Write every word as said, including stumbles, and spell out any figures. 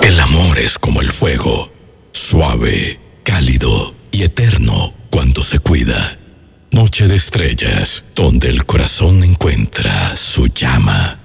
El amor es como el fuego, suave, cálido y eterno cuando se cuida. Noche de estrellas, donde el corazón encuentra su llama.